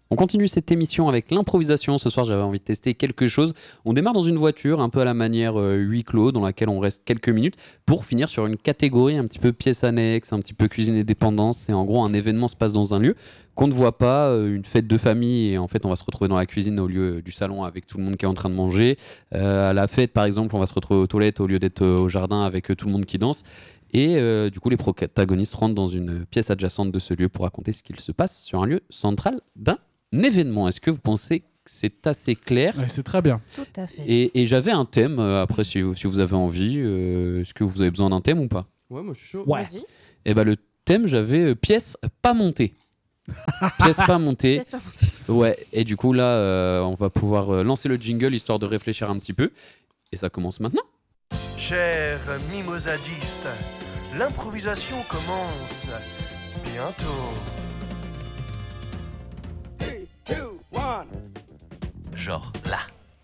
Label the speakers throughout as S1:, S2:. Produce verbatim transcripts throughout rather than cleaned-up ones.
S1: On continue cette émission avec l'improvisation. Ce soir, j'avais envie de tester quelque chose. On démarre dans une voiture, un peu à la manière euh, huis clos, dans laquelle on reste quelques minutes, pour finir sur une catégorie un petit peu pièce annexe, un petit peu cuisine et dépendance. C'est en gros, un événement se passe dans un lieu qu'on ne voit pas, euh, une fête de famille, et en fait, on va se retrouver dans la cuisine au lieu du salon avec tout le monde qui est en train de manger. Euh, à la fête, par exemple, on va se retrouver aux toilettes au lieu d'être euh, au jardin avec euh, tout le monde qui danse. Et euh, du coup, les protagonistes rentrent dans une pièce adjacente de ce lieu pour raconter ce qu'il se passe sur un lieu central d'un événement. Est-ce que vous pensez que c'est assez clair ?
S2: Ouais, c'est très bien.
S3: Tout à fait.
S1: Et, et j'avais un thème, euh, après si, si vous avez envie, euh, est-ce que vous avez besoin d'un thème ou pas ?
S4: Ouais, moi je suis chaud.
S2: Ouais.
S3: Vas-y.
S1: Eh ben le thème, j'avais euh, pièce pas montée. Pièce pas montée.
S3: Laisse pas monter.
S1: Ouais, et du coup là, euh, on va pouvoir euh, lancer le jingle histoire de réfléchir un petit peu. Et ça commence maintenant.
S5: Chers mimosadistes, l'improvisation commence bientôt. Genre là.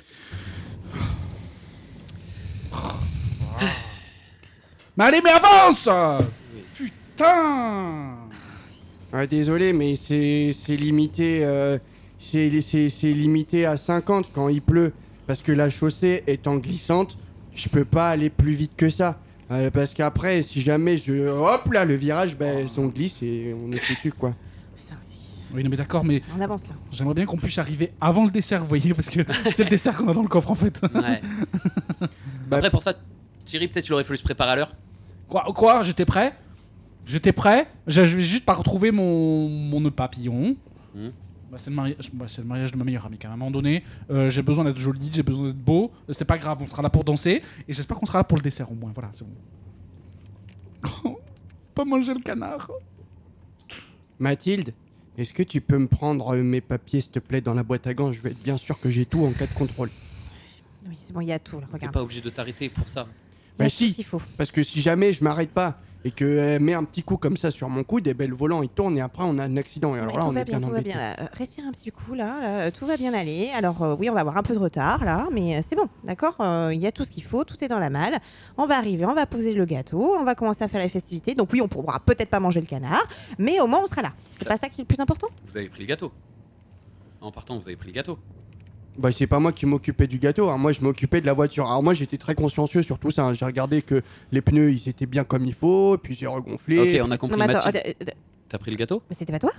S2: Mais allez, mais avance. Putain.
S4: Ah, désolé, mais c'est c'est limité, euh, c'est c'est- c'est limité à cinquante quand il pleut. Parce que la chaussée étant glissante, je peux pas aller plus vite que ça. Euh, parce qu'après, si jamais je... Hop là, le virage, ben, on glisse et on est foutu, quoi.
S3: Ça aussi.
S2: Oui, non, mais d'accord, mais
S3: On avance là.
S2: j'aimerais bien qu'on puisse arriver avant le dessert, vous voyez, parce que c'est le dessert qu'on a dans le coffre en fait.
S1: Ouais. Après pour ça, Thierry, peut-être il aurait fallu se préparer à l'heure.
S2: Quoi, quoi J'étais prêt J'étais prêt. Je je vais juste pas retrouver mon, mon nœud papillon.
S1: Hmm.
S2: Bah, c'est, le mari- bah, c'est le mariage de ma meilleure amie. À un moment donné, euh, j'ai besoin d'être joli, j'ai besoin d'être beau. Euh, C'est pas grave, on sera là pour danser. Et j'espère qu'on sera là pour le dessert au moins. Voilà, c'est bon. Pas manger le canard.
S4: Mathilde, est-ce que tu peux me prendre euh, mes papiers, s'il te plaît, dans la boîte à gants ? Je veux être bien sûr que j'ai tout en cas de contrôle.
S3: Oui, c'est bon, il y a tout là.
S1: T'es
S3: Regarde.
S1: pas obligé de t'arrêter pour ça.
S3: Il y a
S4: Bah
S3: tout
S4: si.
S3: ce qu'il faut.
S4: Parce que si jamais je m'arrête pas et qu'elle met un petit coup comme ça sur mon coude, et ben le volant il tourne et après on a un accident. Et alors
S3: Ouais,
S4: là,
S3: tout
S4: on
S3: va
S4: est
S3: bien,
S4: bien
S3: tout va
S4: embêté.
S3: bien. Là. Euh, respire un petit coup là, là, euh, tout va bien aller. Alors euh, oui, on va avoir un peu de retard là, mais euh, c'est bon, d'accord. Euh, Il y a tout ce qu'il faut, tout est dans la malle. On va arriver, on va poser le gâteau, on va commencer à faire la festivité. Donc oui, on pourra peut-être pas manger le canard, mais au moins on sera là. C'est pas ça qui est le plus important ?
S1: Vous avez pris le gâteau. En partant, vous avez pris le gâteau.
S4: Bah c'est pas moi qui m'occupais du gâteau, hein. Moi je m'occupais de la voiture. Alors moi j'étais très consciencieux sur tout ça, hein. J'ai regardé que les pneus ils étaient bien comme il faut, puis j'ai regonflé.
S1: Ok, on a compris.
S3: Non mais attends,
S1: Mathilde,
S3: euh, euh,
S1: t'as pris le gâteau ?
S3: mais c'était pas toi ?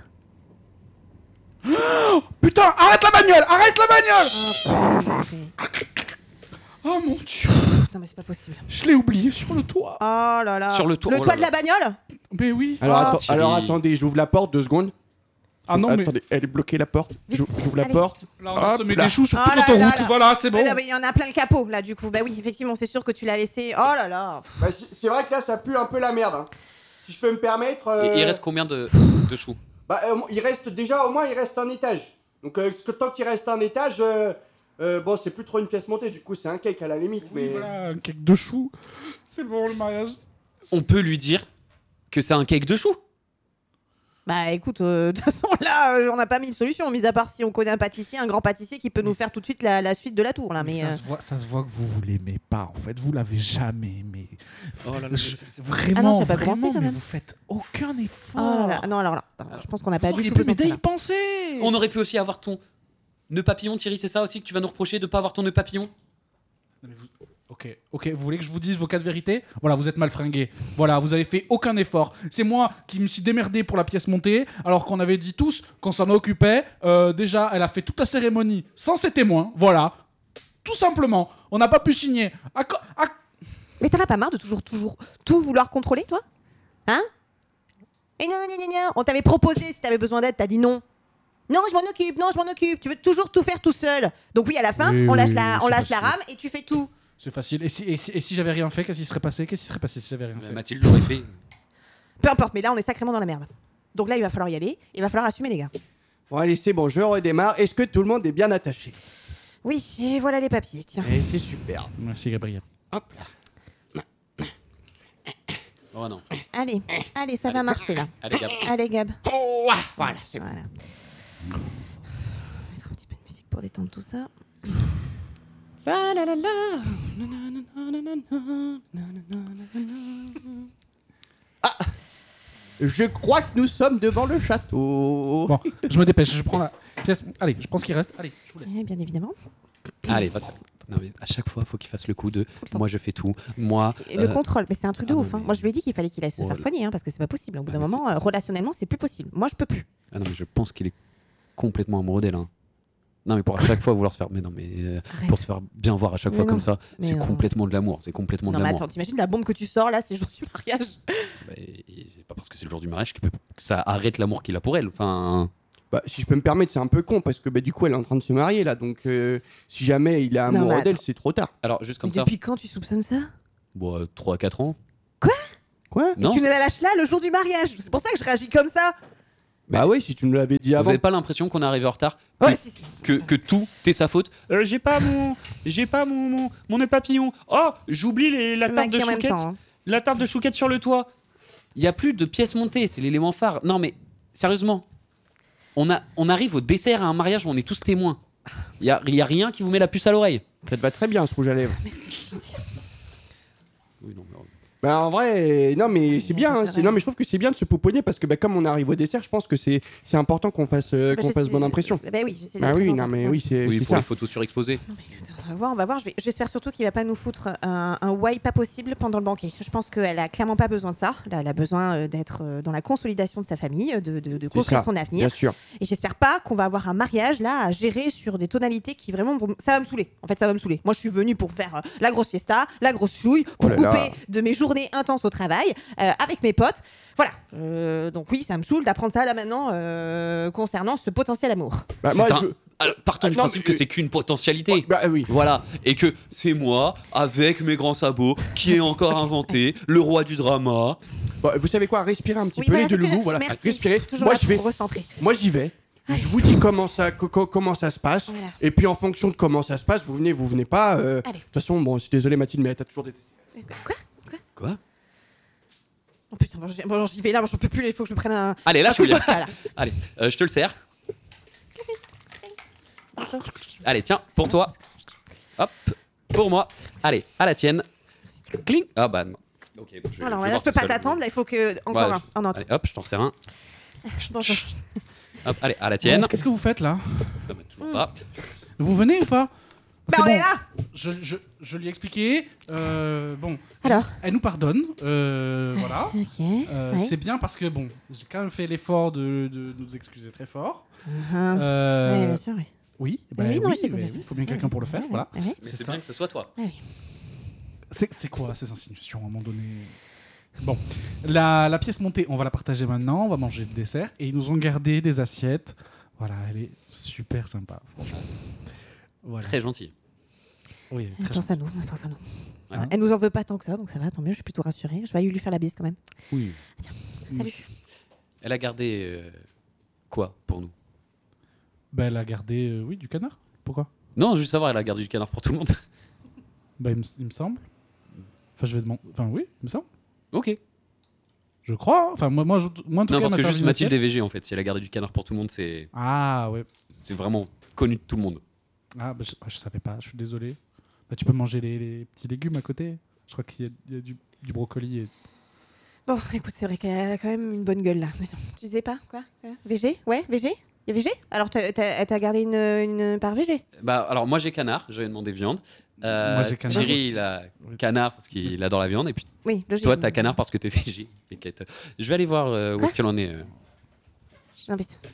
S2: Putain, arrête la bagnole Arrête la bagnole
S3: Oh, purée.
S2: Oh mon dieu,
S3: Non mais c'est pas possible.
S2: je l'ai oublié sur le toit.
S3: Oh là là.
S1: Sur le toit,
S3: Le
S1: oh
S3: toit
S1: là
S3: de la bagnole ?
S2: Mais oui.
S4: Alors,
S3: Oh.
S4: atten-
S1: Thierry.
S4: alors attendez, j'ouvre la porte, deux secondes.
S2: Ah non, mais
S4: Attendez, elle est bloquée la porte.
S3: Vite,
S4: J'ou- J'ouvre la
S3: allez.
S4: porte.
S2: là on a
S4: Hop
S2: semé
S4: là.
S2: des choux sur
S3: Oh
S2: toute
S3: là là
S2: l'autoroute.
S3: là.
S2: Voilà, c'est bon.
S3: Ouais, là, mais il y en a plein le capot là du coup. Bah oui, effectivement, c'est sûr que tu l'as laissé. Oh là là.
S4: Bah, c'est c'est vrai que là ça pue un peu la merde, hein. Si je peux me permettre. euh,
S1: Et il reste combien de, de choux ?
S4: Bah euh, il reste déjà au moins il reste un étage. Donc euh, parce que tant qu'il reste un étage, euh, euh, bon c'est plus trop une pièce montée. Du coup c'est un cake à la limite.
S2: Oui,
S4: mais
S2: voilà, un cake de choux. C'est bon le mariage.
S1: On peut lui dire que c'est un cake de choux.
S3: Bah écoute, euh, de toute façon là, euh, on n'a pas mille solutions, mis à part si on connaît un pâtissier, un grand pâtissier qui peut nous faire tout de suite la, la suite de la tour là.
S2: Mais
S3: Mais,
S2: ça,
S3: euh,
S2: se voit, ça se voit que vous vous l'aimez pas en fait, vous l'avez jamais aimé.
S1: Oh là là, mais
S2: Je-
S1: c'est- c'est-
S2: vraiment,
S3: Ah non, tu as pas
S2: vraiment,
S3: commencé, quand
S2: mais
S3: même.
S2: vous faites aucun effort.
S3: Oh là là. Non alors là, je pense qu'on n'a pas
S2: Vous
S3: du
S2: auriez
S3: tout
S2: pu
S3: besoin de
S2: m'aider à
S3: ça,
S2: y
S3: là.
S2: penser.
S1: On aurait pu aussi avoir ton nœud papillon, Thierry, c'est ça aussi que tu vas nous reprocher de pas avoir ton nœud papillon ?
S2: Non, mais vous- Ok, ok, vous voulez que je vous dise vos quatre vérités ? Voilà, vous êtes mal fringués. Voilà, vous avez fait aucun effort. C'est moi qui me suis démerdé pour la pièce montée, alors qu'on avait dit tous qu'on s'en occupait. Euh, déjà, elle a fait toute la cérémonie sans ses témoins. Voilà, tout simplement. On n'a pas pu signer. À co- à-
S3: Mais t'en as pas marre de toujours, toujours tout vouloir contrôler, toi ? Hein ? Et non, non, non, non, on t'avait proposé si t'avais besoin d'aide, t'as dit non. Non, je m'en occupe, non, je m'en occupe. Tu veux toujours tout faire tout seul. Donc oui, à la fin,
S2: Oui,
S3: on
S2: oui,
S3: lâche,
S2: oui,
S3: la, on
S2: c'est
S3: lâche la
S2: facile.
S3: rame et tu fais tout.
S2: C'est facile. Et si, et si, et si j'avais rien fait, qu'est-ce qui serait passé Qu'est-ce qui serait passé si j'avais rien fait
S1: Mathilde l'aurait fait.
S3: Peu importe, mais là, on est sacrément dans la merde. Donc là, il va falloir y aller. Il va falloir assumer, les gars.
S4: Bon allez c'est bon, je redémarre. Est-ce que tout le monde est bien attaché ?
S3: Oui, et voilà les papiers, tiens.
S4: Et c'est super.
S2: Merci Gabriel.
S4: Hop là.
S1: Oh non.
S3: Allez, allez, ça va marcher, là.
S1: Allez, Gab.
S3: Allez, Gab.
S4: Oh, ah, voilà, c'est bon.
S3: Voilà. On va mettre un petit peu de musique pour détendre tout ça. La la la la.
S4: Je crois que nous sommes devant le château.
S2: Bon, je me dépêche, je prends la, Pièce... Allez, je pense qu'il reste. Allez, je vous laisse.
S3: Oui, bien évidemment.
S1: Allez, va te faire. Non, mais à chaque fois, il faut qu'il fasse le coup de
S3: le temps.
S1: moi je fais tout, moi.
S3: Et Le
S1: euh,
S3: contrôle, mais c'est un truc de
S1: ah non,
S3: ouf. hein.
S1: mais-
S3: Moi, je lui ai dit qu'il fallait qu'il aille se
S1: Ouais.
S3: faire soigner, hein, parce que c'est pas possible. Au bout
S1: Ah,
S3: d'un
S1: mais
S3: moment,
S1: c'est-
S3: euh, relationnellement, c'est plus possible. Moi, je peux plus.
S1: Ah non, mais je pense qu'il est complètement amoureux d'elle. hein. Non, mais pour à chaque fois vouloir se faire. Mais non, mais euh,
S3: Arrête.
S1: pour se faire bien voir à chaque
S3: Mais
S1: fois
S3: non,
S1: comme ça,
S3: mais
S1: c'est
S3: non.
S1: complètement de l'amour. C'est complètement
S3: Non,
S1: de
S3: mais
S1: l'amour.
S3: attends, t'imagines la bombe que tu sors là, c'est le jour du mariage.
S1: Bah, et c'est pas parce que c'est le jour du mariage que, que ça arrête l'amour qu'il a pour elle. Enfin.
S4: Bah, si je peux me permettre, c'est un peu con parce que bah, du coup, elle est en train de se marier là. Donc, euh, si jamais il est
S3: Non,
S4: amoureux
S3: mais
S4: d'elle,
S3: attends.
S4: c'est trop tard.
S1: Alors, juste comme
S3: Mais
S1: ça.
S3: depuis quand tu soupçonnes ça
S1: Bon, euh, trois à quatre ans.
S4: Quoi
S1: Non,
S3: Tu
S1: c'est-
S3: ne la lâches là le jour du mariage. C'est pour ça que je réagis comme ça.
S4: Bah oui, si tu nous l'avais dit
S1: vous
S4: avant.
S1: avez pas l'impression qu'on est arrivé en retard
S3: Ouais,
S1: que,
S3: si, si.
S1: que, que tout est sa faute. Euh, j'ai pas mon, j'ai pas mon, mon, mon nœud papillon. Oh, j'oublie les- la
S3: Je
S1: tarte de
S3: maquille en même
S1: chouquette,
S3: temps, hein.
S1: la tarte de chouquette sur le toit. Il y a plus de pièces montées, c'est l'élément phare. Non mais sérieusement, on a, on arrive au dessert à un mariage où on est tous témoins. Il y a, il y a rien qui vous met la puce à l'oreille.
S4: Ça te va très bien ce rouge à lèvres.
S3: Merci, c'est gentil.
S1: Oui, non, mais-
S4: Bah en vrai, euh, non mais c'est
S3: Ouais,
S4: bien.
S3: c'est
S4: hein,
S3: vrai.
S4: c'est- non mais je trouve que c'est bien de se pouponner parce que bah, comme on arrive au dessert, je pense que c'est c'est important qu'on fasse euh,
S3: Bah,
S4: qu'on fasse
S3: j'essaie-
S4: bonne impression.
S3: Bah oui, j'essaie de
S4: Ah
S3: le
S4: oui,
S3: présenter.
S4: non mais
S3: Ouais.
S4: oui, c'est
S1: Oui,
S4: c'est
S1: pour
S4: ça.
S1: les photos surexposées.
S3: Non, mais écoute, on va voir, on va voir. Je vais- J'espère surtout qu'il va pas nous foutre un, un why pas possible pendant le banquet. Je pense qu'elle a clairement pas besoin de ça. Là, elle a besoin euh, d'être euh, dans la consolidation de sa famille, de, de, de construire
S4: ça,
S3: son
S4: Bien
S3: avenir.
S4: sûr.
S3: Et j'espère pas qu'on va avoir un mariage là à gérer sur des tonalités qui vraiment vont... ça va me saouler. En fait, ça va me saouler. Moi, je suis venue pour faire euh, la grosse fiesta, la grosse chouille, pour
S4: Oh là
S3: couper
S4: là.
S3: de mes journées intenses au travail euh, avec mes potes. Voilà. Euh, donc oui, ça me saoule d'apprendre ça là maintenant euh, concernant ce potentiel amour.
S4: Bah,
S1: C'est
S4: moi,
S1: un-
S4: je...
S1: Alors, partons du
S4: Ah, non,
S1: principe
S4: mais-
S1: que c'est qu'une potentialité.
S4: Bah oui.
S1: Voilà, et que c'est moi, avec mes grands sabots, qui ai encore inventé le roi du drama.
S4: Bon, vous savez quoi, respirez un petit
S3: Oui,
S4: peu
S3: voilà,
S4: les deux
S3: c'est ce que-
S4: loulous, voilà.
S3: Merci.
S4: Respirez.
S3: Toujours
S4: Moi
S3: là
S4: je vais,
S3: pour recentrer.
S4: moi j'y vais. Je vous dis comment ça, co- co- comment ça se passe.
S3: Voilà.
S4: Et puis en fonction de comment ça se passe, vous venez, vous venez pas. euh, De
S3: Allez.
S4: toute façon, bon, je suis désolé Mathilde, mais t'as toujours détesté.
S3: Quoi Quoi
S1: Quoi
S3: Oh putain, bon, j'y bon, j'y vais là, j'en peux plus, il faut que je me prenne un.
S1: Allez, là,
S3: un
S1: je peux
S3: coup de
S1: lire.
S3: vodka, là.
S1: Allez, euh, je te le sers.
S3: Bonjour.
S1: Allez, tiens, pour toi. Hop, pour moi. Allez, à la tienne. Cling. Ah bah non. Ok, bon, je,
S3: Alors
S1: vais
S3: là,
S1: voir
S3: je peux
S1: tout
S3: pas
S1: seul.
S3: t'attendre, là, il faut que. Encore
S1: Ouais,
S3: un. Oh non,
S1: Allez, hop, je t'en sers un.
S3: bonjour.
S1: Hop, allez, à la tienne.
S2: Qu'est-ce que vous faites là
S1: Ça m'a toujours pas.
S2: Vous venez ou pas
S3: Bah,
S2: C'est
S3: on est
S2: bon.
S3: là
S2: Je, je, je lui ai expliqué. euh, bon,
S3: Alors
S2: elle nous pardonne. euh, voilà.
S3: Ok.
S2: Euh,
S3: ouais.
S2: C'est bien parce que bon, j'ai quand même fait l'effort de, de nous excuser très fort.
S3: Uh-huh.
S2: Euh,
S3: Ouais, bien sûr, oui.
S2: Oui, bah
S3: Oui,
S2: oui,
S3: non,
S2: oui,
S3: je sais
S2: bah
S3: bien
S2: oui,
S3: sûr,
S2: il faut
S3: c'est
S2: bien
S3: ça,
S2: quelqu'un pour le
S3: ouais,
S2: faire,
S3: ouais,
S2: voilà.
S3: ouais, ouais.
S1: Mais
S2: C'est
S1: c'est
S2: ça.
S1: bien que ce soit toi.
S3: Ah oui.
S2: C'est c'est quoi ces insinuations à un moment donné Bon, la, la pièce montée, on va la partager maintenant, on va manger le dessert et ils nous ont gardé des assiettes. Voilà, elle est super sympa, franchement. Voilà.
S1: Très gentil.
S2: Oui, elle est
S3: Elle
S2: très
S3: pense à
S2: gentille.
S3: nous, elle pense à nous.
S1: Ouais.
S3: Elle nous en veut pas tant que ça, donc ça va, tant mieux, je suis plutôt rassurée. Je vais aller lui faire la bise quand même.
S4: Oui.
S3: Salut.
S1: Elle a gardé euh, quoi pour nous?
S2: Bah, elle a gardé, euh, oui, du canard. Pourquoi
S1: Non, juste savoir, elle a gardé du canard pour tout le monde.
S2: Bah, il me, il me semble. Enfin, je vais demander. Enfin, oui, il me semble.
S1: Ok.
S2: Je crois. hein. Enfin, moi, moi, je- moi en tout
S1: Non,
S2: cas,
S1: parce
S2: elle m'a
S1: que
S2: servi
S1: juste
S2: une
S1: Mathilde
S2: assiette.
S1: est végé en fait. Si elle a gardé du canard pour tout le monde, c'est
S2: Ah, ouais.
S1: c'est vraiment connu de tout le monde.
S2: Ah, bah, je, ah, je savais pas, je suis désolé. Bah, tu peux manger les, les petits légumes à côté. Je crois qu'il y a, il y a du, du brocoli et.
S3: Bon, écoute, c'est vrai qu'elle a quand même une bonne gueule là. Mais non, tu disais pas quoi Quoi V G Ouais, V G Il y a V G Alors, t'as- t'as- elle t'a gardé une, une part V G
S1: Bah alors moi j'ai canard, j'avais demandé viande. Euh,
S2: Moi, j'ai canard
S1: Thierry
S2: aussi.
S1: il a
S2: Oui.
S1: canard parce qu'il adore la viande et puis
S3: Oui, logique.
S1: toi t'as canard parce que t'es végé. Et qu'elle- Je vais aller voir euh, où
S3: Quoi
S1: est-ce qu'elle en est. euh.
S3: Non, mais c'est-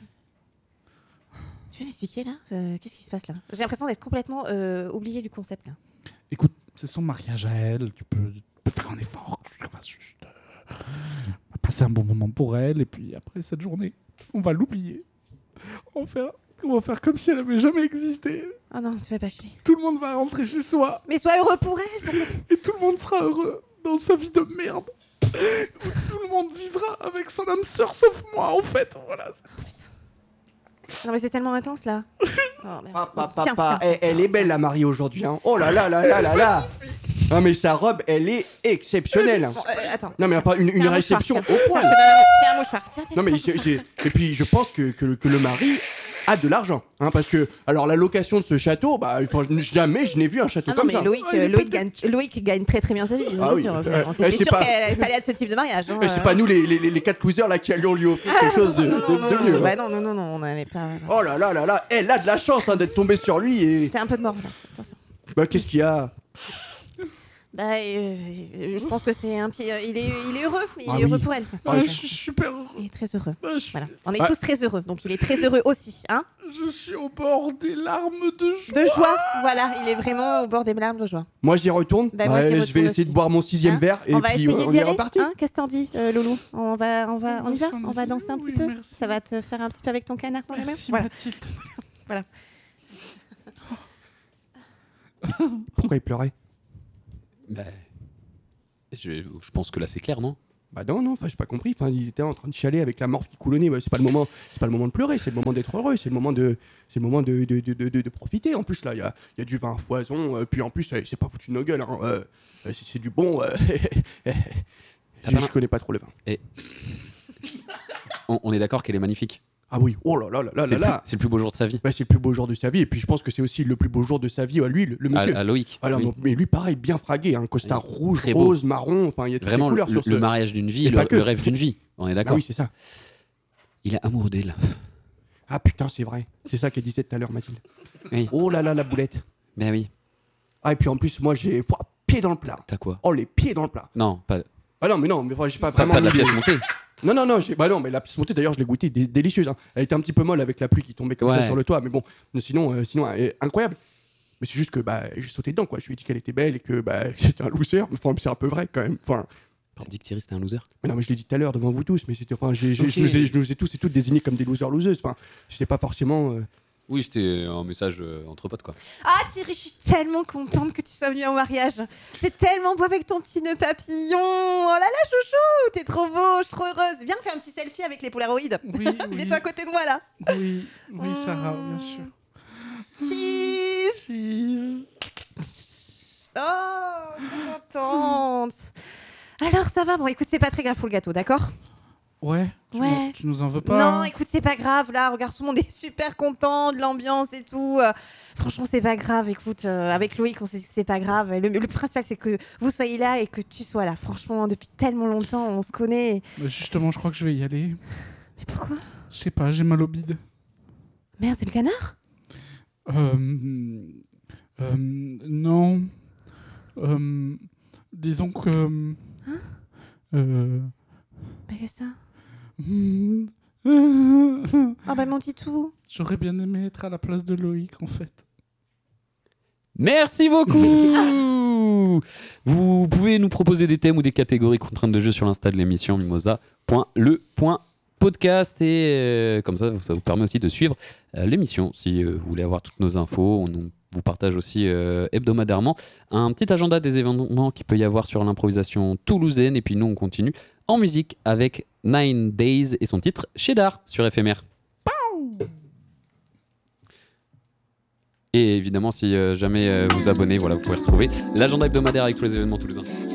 S3: Tu peux m'expliquer là Euh, Qu'est-ce qui se passe là J'ai l'impression d'être complètement euh, oubliée du concept là.
S2: Écoute, c'est son mariage à elle. Tu peux, tu peux faire un effort. Tu vas juste euh, passer un bon moment pour elle. Et puis après cette journée, on va l'oublier. On va faire, on va faire comme si elle avait jamais existé.
S3: Oh non, tu vas pas chier.
S2: Tout le monde va rentrer chez soi.
S3: Mais sois heureux pour elle
S2: Et tout le monde sera heureux dans sa vie de merde. Tout le monde vivra avec son âme sœur, sauf moi, en fait. Voilà.
S3: Oh, putain. Non mais c'est tellement intense là. Oh, merde.
S4: Papa,
S3: Tiens,
S4: papa,
S3: tiens,
S4: elle, elle est belle la mariée aujourd'hui. Hein. Oh là là là là là là. Non mais sa robe, elle est exceptionnelle. hein.
S3: Bon, euh, attends.
S4: Non mais enfin une, une
S3: Tiens, un
S4: réception
S3: mouchoir,
S4: au
S3: tiens.
S4: point.
S3: Tiens, je te donne un- tiens, un mouchoir. Tiens, tiens,
S4: Non mais
S3: tiens,
S4: j'ai-
S3: tiens,
S4: j'ai- et puis je pense que, que, le- que le mari a de l'argent. Hein, parce que, alors, la location de ce château, bah, enfin, jamais je n'ai vu un château
S3: Ah non,
S4: comme
S3: mais
S4: ça.
S3: Loïc,
S2: Ah, il est
S3: euh, Loïc,
S2: peut-être-
S3: gagne, Loïc gagne très très bien sa vie, ça,
S4: Ah
S3: c'est
S4: oui,
S3: sûr.
S4: euh,
S3: C'est- on
S4: euh,
S3: s'était
S4: c'est
S3: sûr
S4: pas-
S3: qu'elle ça allait être ce type de mariage. hein,
S4: Mais c'est
S3: euh.
S4: pas nous, les, les, les quatre losers, là, qui allions lui offrir quelque chose de,
S3: Non,
S4: de,
S3: non,
S4: de
S3: non,
S4: mieux.
S3: non,
S4: hein.
S3: bah non, non, non, non, on n'allait pas.
S4: Oh là là là là, elle a de la chance hein, d'être tombée sur lui et.
S3: T'es un peu de mort là, attention.
S4: Bah, qu'est-ce qu'il y a?
S3: Bah, euh, je pense que c'est un petit. euh, il, est, il est heureux, il
S4: Ah
S3: est heureux
S4: oui.
S3: pour elle.
S2: Ah,
S3: Ouais.
S2: je suis super heureux.
S3: Il est très heureux.
S2: Ah, je,
S3: Voilà. On est
S4: Ouais.
S3: tous très heureux, donc il est très heureux aussi, hein.
S2: je suis au bord des larmes de joie.
S3: De joie, voilà, il est vraiment au bord des larmes de joie.
S4: Moi, j'y retourne.
S3: Bah, moi,
S4: Ouais,
S3: j'y
S4: je
S3: retourne
S4: vais essayer
S3: aussi.
S4: de boire mon sixième
S3: Hein
S4: verre et
S3: on va
S4: puis
S3: essayer
S4: on
S3: d'y
S4: est
S3: aller.
S4: reparti.
S3: Hein, qu'est-ce que t'en dis, euh, Loulou? On va, on va,
S2: On
S3: on y
S2: va
S3: va.
S2: s'en
S3: On va
S2: aller.
S3: danser un petit
S2: Oui,
S3: peu.
S2: merci.
S3: Ça va te faire un petit peu avec ton canard dans les mains.
S2: Merci
S3: Voilà.
S2: Mathilde.
S4: Pourquoi il pleurait?
S1: Bah, je, je pense que là c'est clair, non?
S4: Bah non, non, enfin j'ai pas compris. Enfin, il était en train de chialer avec la morve qui coulonnait. Bah, c'est pas le moment, c'est pas le moment de pleurer, c'est le moment d'être heureux, c'est le moment de, c'est le moment de, de, de, de, de- de profiter. En plus là, il y a, il y a du vin à foison. euh, puis en plus, euh, c'est pas foutu de nos gueules. Hein, euh, euh, c'est, c'est du bon. euh,
S1: T'as
S4: je,
S1: pas
S4: je connais pas trop le vin.
S1: On, on est d'accord qu'elle est magnifique.
S4: Ah oui, oh là là là là
S1: c'est,
S4: là
S1: le
S4: là.
S1: plus, c'est le plus beau jour de sa vie.
S4: Bah, c'est le plus beau jour de sa vie. Et puis je pense que c'est aussi le plus beau jour de sa vie à lui, le, le
S1: À,
S4: monsieur.
S1: à Loïc.
S4: Alors,
S1: oui.
S4: mais lui, pareil, bien fragué, un costard rouge,
S1: Très beau.
S4: rose, marron. Enfin, il y a toutes
S1: Vraiment
S4: les
S1: le,
S4: couleurs sur ce.
S1: le mariage d'une vie,
S4: Et
S1: le,
S4: pas que.
S1: le rêve d'une vie. On est
S4: Ah
S1: d'accord.
S4: oui, c'est ça.
S1: Il est amoureux d'elle.
S4: Ah putain, c'est vrai. C'est ça qu'elle disait tout à l'heure, Mathilde.
S1: Oui.
S4: Oh là là, la boulette.
S1: Ben oui.
S4: Ah, et puis en plus, moi, j'ai pouah, pied dans le plat.
S1: T'as quoi?
S4: Oh, les pieds dans le plat.
S1: Non, pas,
S4: Ah non, mais non, mais enfin, j'ai pas
S1: pas,
S4: vraiment.
S1: pas de la
S4: mis des-
S1: pièce montée.
S4: Non, non, non, j'ai... bah non, mais la pièce montée, d'ailleurs, je l'ai goûtée, dé- délicieuse. Hein. Elle était un petit peu molle avec la pluie qui tombait comme
S1: Ouais.
S4: ça sur le toit, mais bon, mais sinon, euh, sinon, elle est incroyable. Mais c'est juste que bah, j'ai sauté dedans, quoi. Je lui ai dit qu'elle était belle et que bah, c'était un loser. Enfin, c'est un peu vrai quand même. Enfin,
S1: T'as dit que Thierry c'était un loser?
S4: mais non, mais je l'ai dit tout à l'heure devant vous tous, mais c'était, enfin, j'ai, j'ai-
S1: Ok.
S4: je, nous ai, je nous ai tous et toutes désignés comme des losers loseuses. Enfin, j'étais pas forcément. euh,
S1: Oui, c'était un message euh, entre potes, quoi.
S3: Ah Thierry, je suis tellement contente que tu sois venu au mariage. C'est tellement beau avec ton petit nœud papillon. Oh là là, chouchou, t'es trop beau, je suis trop heureuse. Viens, on fait un petit selfie avec les Polaroids.
S2: Oui, oui.
S3: Mets-toi à côté de moi là.
S2: Oui, oui, Sarah, bien sûr.
S3: Cheese.
S2: Cheese.
S3: Oh, je suis contente. Alors ça va, bon écoute, c'est pas très grave pour le gâteau, d'accord?
S2: Ouais. Tu,
S3: Ouais.
S2: nous, tu nous en veux pas?
S3: Non,
S2: hein
S3: écoute, c'est pas grave. Là, regarde, tout le monde est super content de l'ambiance et tout. Euh, franchement, c'est pas grave. Écoute, euh, avec Loïc, on sait que c'est pas grave. Le, le principal, c'est que vous soyez là et que tu sois là. Franchement, depuis tellement longtemps, on se connaît.
S2: Bah, justement, je crois que je vais y aller.
S3: Mais pourquoi?
S2: Je sais pas, j'ai mal au bide.
S3: Merde, c'est le canard?
S2: Euh, euh, non. Euh, disons que.
S3: Hein
S2: euh,
S3: Bah, qu'est-ce que ça?
S2: hmm,
S3: Oh, bah, mon titou.
S2: J'aurais bien aimé être à la place de Loïc, en fait.
S1: Merci beaucoup. Vous pouvez nous proposer des thèmes ou des catégories contraintes de jeu sur l'insta de l'émission mimosa point le point podcast et euh, comme ça, ça vous permet aussi de suivre euh, l'émission si euh, vous voulez avoir toutes nos infos. On, on vous partage aussi euh, hebdomadairement un petit agenda des événements qu'il peut y avoir sur l'improvisation toulousaine et puis nous on continue en musique avec Nine Days et son titre Cheddar sur F M R. Et évidemment, si euh, jamais euh, vous abonnez, voilà, vous pouvez retrouver l'agenda hebdomadaire avec tous les événements toulousains.